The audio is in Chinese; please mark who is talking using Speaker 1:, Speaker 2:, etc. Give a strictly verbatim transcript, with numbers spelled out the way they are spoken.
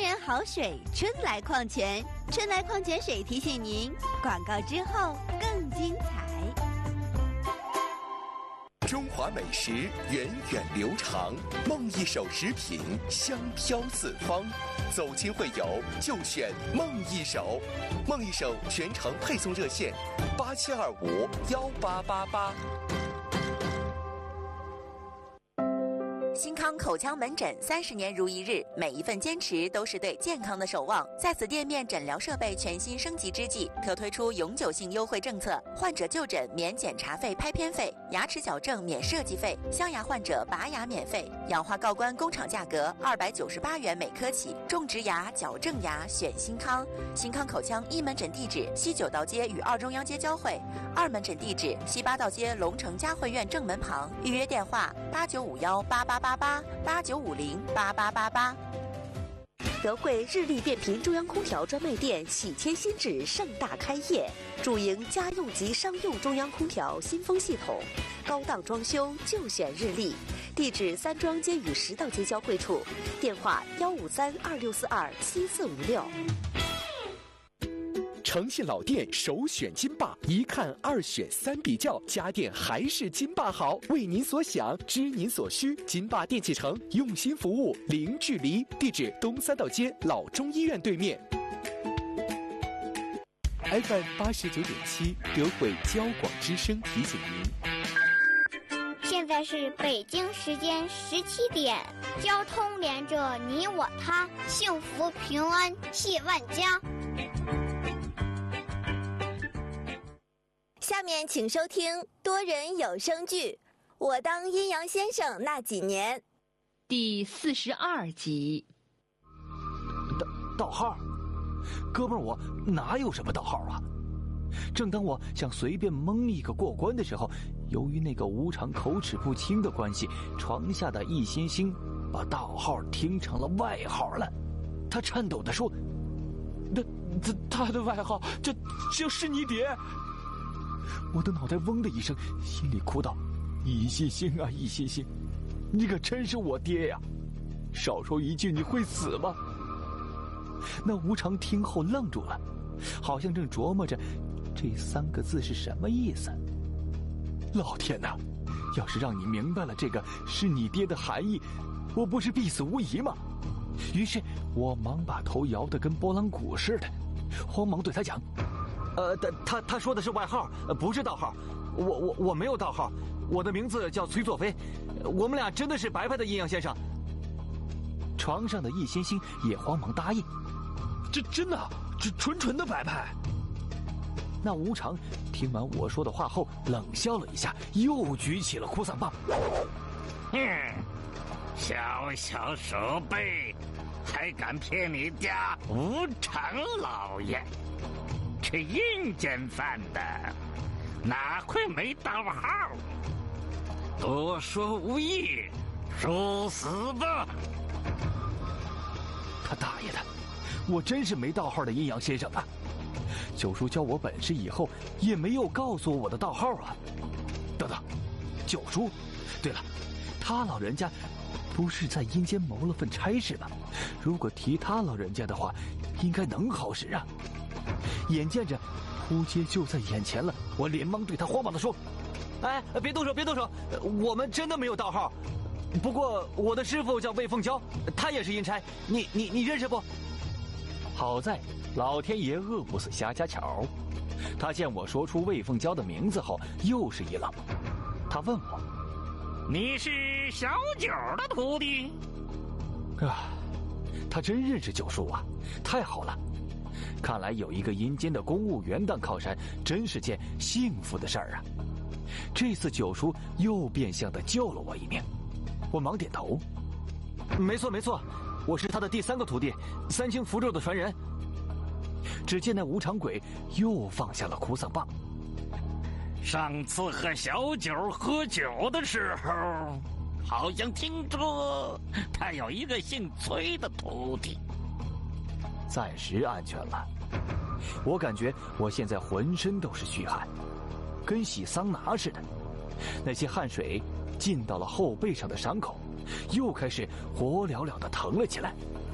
Speaker 1: 人好水春来矿泉，春来矿泉水提醒您，广告之后更精彩。
Speaker 2: 中华美食源远流长，梦一手食品香飘四方。走亲会友就选梦一手，梦一手全程配送热线八七二五幺八八八。
Speaker 3: 新康口腔门诊三十年如一日，每一份坚持都是对健康的守望。在此店面诊疗设备全新升级之际，特推出永久性优惠政策：患者就诊免检查费、拍片费，牙齿矫正免设计费，镶牙患者拔牙免费，氧化锆关工厂价格二百九十八元每颗起。种植牙、矫正牙选新康。新康口腔一门诊地址：西九道街与二中央街交汇；二门诊地址：西八道街龙城嘉汇苑正门旁。预约电话：八九五幺八八八八八九五零八八八八。
Speaker 4: 德惠日立变频中央空调专卖店喜迁新址盛大开业，主营家用及商用中央空调新风系统，高档装修就选日立。地址三中央街与十道街交汇处，电话幺五三二六四二七四五六。
Speaker 2: 诚信老店首选金霸，一看二选三比较，家电还是金霸好。为您所想，知您所需，金霸电器城用心服务，零距离。地址东三道街老中医院对面。F M 八十九点七，德惠交广之声提醒您。
Speaker 5: 现在是北京时间十七点，交通连着你我他，幸福平安系万家。
Speaker 6: 下面请收听多人有声剧《我当阴阳先生那几年》
Speaker 7: 第四十二集。
Speaker 8: 盗号？哥们儿，我哪有什么盗号啊？正当我想随便蒙一个过关的时候，由于那个无常口齿不清的关系，床下的易星星把盗号听成了外号了。他颤抖地说：“他他他的外号，这就是你爹。”我的脑袋嗡的一声，心里哭道：“易星星啊，易星星，你可真是我爹呀！少说一句，你会死吗？”那无常听后愣住了，好像正琢磨着这三个字是什么意思。老天哪！要是让你明白了这个是你爹的含义，我不是必死无疑吗？于是我忙把头摇得跟拨浪鼓似的，慌忙对他讲：“呃，他他他说的是外号，不是盗号。我我我没有盗号，我的名字叫崔作飞，我们俩真的是白白的阴阳先生。”床上的易星星也慌忙答应：“这真的，这纯纯的白派。”那无常听完我说的话后，冷笑了一下，又举起了哭丧棒。
Speaker 9: 哼，小小手背，还敢骗你家无常老爷？这阴间犯的，哪会没盗号？多说无益，受死吧！
Speaker 8: 他大爷的，我真是没盗号的阴阳先生啊！九叔教我本事以后，也没有告诉我我的盗号啊。等等，九叔，对了，他老人家不是在阴间谋了份差事吗？如果提他老人家的话，应该能好使啊。眼见着扑街就在眼前了，我连忙对他慌忙地说：“哎，别动手，别动手，我们真的没有盗号。不过我的师傅叫魏凤娇，他也是阴差，你你你认识不？”好在老天爷饿不死瞎家巧，他见我说出魏凤娇的名字后，又是一愣。他问我：“
Speaker 9: 你是小九的徒弟？”
Speaker 8: 啊，他真认识九叔啊，太好了！看来有一个阴间的公务员当靠山，真是件幸福的事儿啊！这次九叔又变相的救了我一命。我忙点头：“没错没错，我是他的第三个徒弟，三清符咒的传人。”只见那无常鬼又放下了哭丧棒。
Speaker 9: 上次和小九喝酒的时候，好像听说他有一个姓崔的徒弟。
Speaker 8: 暂时安全了。我感觉我现在浑身都是虚汗，跟洗桑拿似的。那些汗水进到了后背上的伤口，又开始火燎燎地疼了起来。